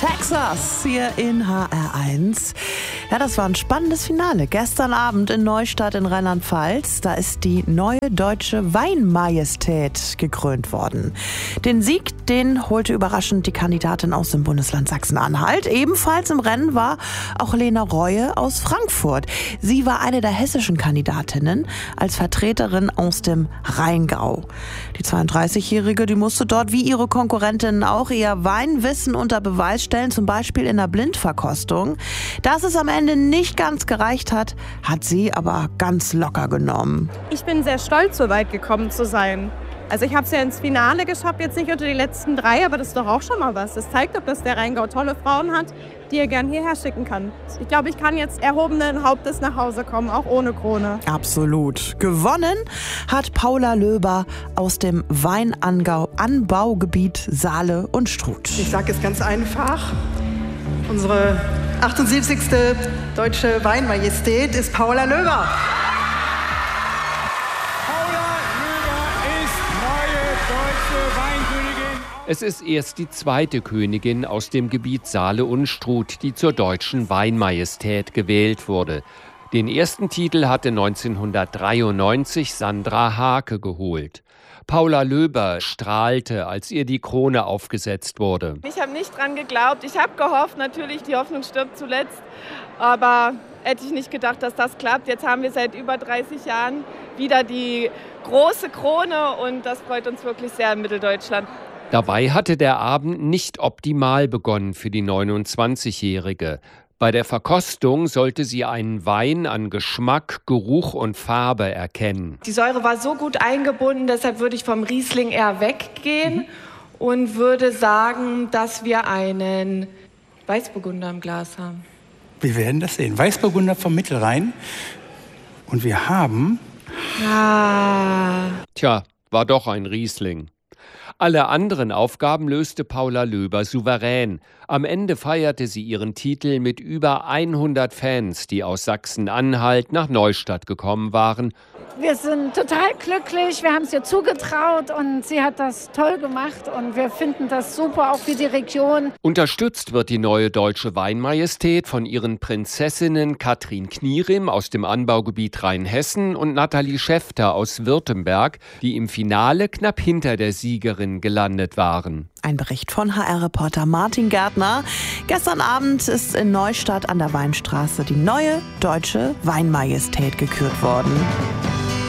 Texas hier in HR1. Ja, das war ein spannendes Finale. Gestern Abend in Neustadt in Rheinland-Pfalz. Da ist die neue deutsche Weinmajestät gekrönt worden. Den Sieg, den holte überraschend die Kandidatin aus dem Bundesland Sachsen-Anhalt. Ebenfalls im Rennen war auch Lena Reue aus Frankfurt. Sie war eine der hessischen Kandidatinnen als Vertreterin aus dem Rheingau. Die 32-Jährige, die musste dort wie ihre Konkurrentinnen auch ihr Weinwissen unter Beweis stellen, zum Beispiel in der Blindverkostung. Dass es am Ende nicht ganz gereicht hat, hat sie aber ganz locker genommen. Ich bin sehr stolz, so weit gekommen zu sein. Also ich habe es ja ins Finale geschafft, jetzt nicht unter die letzten 3, aber das ist doch auch schon mal was. Das zeigt doch, dass der Rheingau tolle Frauen hat, die er gern hierher schicken kann. Ich glaube, ich kann jetzt erhobenen Hauptes nach Hause kommen, auch ohne Krone. Absolut. Gewonnen hat Paula Löber aus dem Weinanbaugebiet Saale und Struth. Ich sage es ganz einfach. Unsere 78. deutsche Weinmajestät ist Paula Löber. Es ist erst die zweite Königin aus dem Gebiet Saale und Struth, die zur deutschen Weinmajestät gewählt wurde. Den ersten Titel hatte 1993 Sandra Hake geholt. Paula Löber strahlte, als ihr die Krone aufgesetzt wurde. Ich habe nicht dran geglaubt. Ich habe gehofft, natürlich, die Hoffnung stirbt zuletzt. Aber hätte ich nicht gedacht, dass das klappt. Jetzt haben wir seit über 30 Jahren wieder die große Krone und das freut uns wirklich sehr in Mitteldeutschland. Dabei hatte der Abend nicht optimal begonnen für die 29-Jährige. Bei der Verkostung sollte sie einen Wein an Geschmack, Geruch und Farbe erkennen. Die Säure war so gut eingebunden, deshalb würde ich vom Riesling eher weggehen und würde sagen, dass wir einen Weißburgunder im Glas haben. Wir werden das sehen. Weißburgunder vom Mittelrhein. Und wir haben... Tja, war doch ein Riesling. Alle anderen Aufgaben löste Paula Löber souverän. Am Ende feierte sie ihren Titel mit über 100 Fans, die aus Sachsen-Anhalt nach Neustadt gekommen waren. Wir sind total glücklich, wir haben es ihr zugetraut und sie hat das toll gemacht und wir finden das super, auch für die Region. Unterstützt wird die neue deutsche Weinmajestät von ihren Prinzessinnen Katrin Knierim aus dem Anbaugebiet Rheinhessen und Nathalie Schäfter aus Württemberg, die im Finale knapp hinter der Siegerin gelandet waren. Ein Bericht von HR-Reporter Martin Gärtner. Gestern Abend ist in Neustadt an der Weinstraße die neue deutsche Weinmajestät gekürt worden.